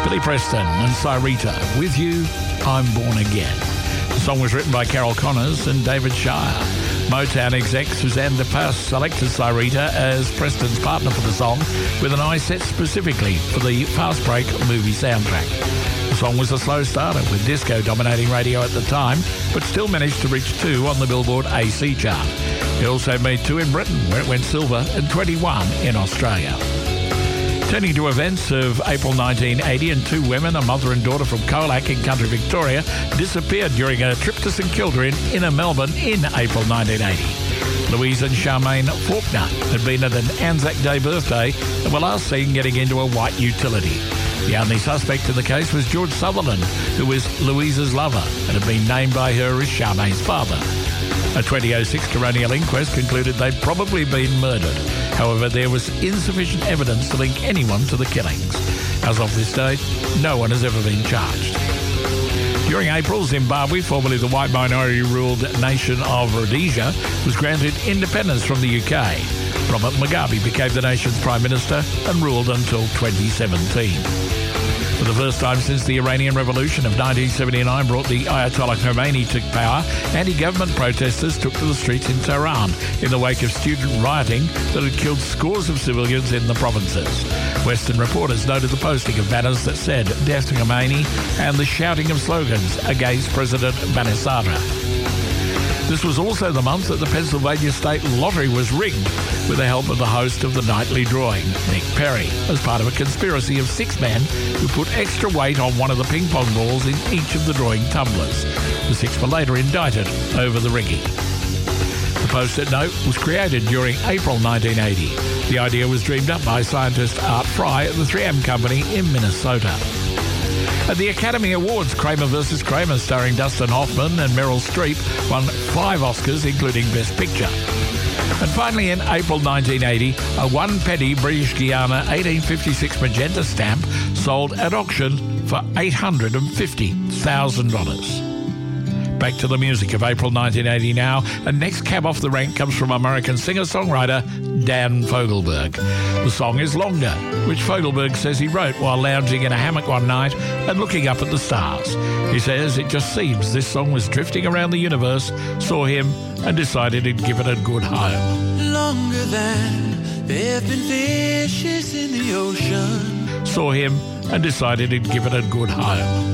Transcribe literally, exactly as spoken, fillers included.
Billy Preston and Cyrita, With You, I'm Born Again. The song was written by Carol Connors and David Shire. Motown exec Suzanne DePass selected Cyrita as Preston's partner for the song with an eye set specifically for the Fast Break movie soundtrack. The song was a slow starter with disco dominating radio at the time, but still managed to reach two on the Billboard A C chart. It also made two in Britain, where it went silver, and twenty-one in Australia. Turning to events of April nineteen eighty, and two women, a mother and daughter from Colac in country Victoria, disappeared during a trip to St Kilda in inner Melbourne in April nineteen eighty. Louise and Charmaine Faulkner had been at an Anzac Day birthday and were last seen getting into a white utility. The only suspect in the case was George Sutherland, who was Louise's lover and had been named by her as Charmaine's father. A twenty oh six coronial inquest concluded they'd probably been murdered. However, there was insufficient evidence to link anyone to the killings. As of this date, no one has ever been charged. During April, Zimbabwe, formerly the white minority-ruled nation of Rhodesia, was granted independence from the U K. Robert Mugabe became the nation's Prime Minister and ruled until twenty seventeen. For the first time since the Iranian Revolution of nineteen seventy-nine brought the Ayatollah Khomeini to power, anti-government protesters took to the streets in Tehran in the wake of student rioting that had killed scores of civilians in the provinces. Western reporters noted the posting of banners that said "Death to Khomeini" and the shouting of slogans against President Banisadr. This was also the month that the Pennsylvania State Lottery was rigged with the help of the host of the nightly drawing, Nick Perry, as part of a conspiracy of six men who put extra weight on one of the ping pong balls in each of the drawing tumblers. The six were later indicted over the rigging. The Post-it note was created during April nineteen eighty. The idea was dreamed up by scientist Art Fry at the three M Company in Minnesota. At the Academy Awards, Kramer versus Kramer, starring Dustin Hoffman and Meryl Streep, won five Oscars, including Best Picture. And finally, in April nineteen eighty, a one-penny British Guiana eighteen fifty-six magenta stamp sold at auction for eight hundred fifty thousand dollars. Back to the music of April nineteen eighty now, and next cab off the rank comes from American singer-songwriter Dan Fogelberg. The song is Longer, which Fogelberg says he wrote while lounging in a hammock one night and looking up at the stars. He says it just seems this song was drifting around the universe, saw him, and decided he'd give it a good home. Longer than there have been fishes in the ocean. Saw him and decided he'd give it a good home.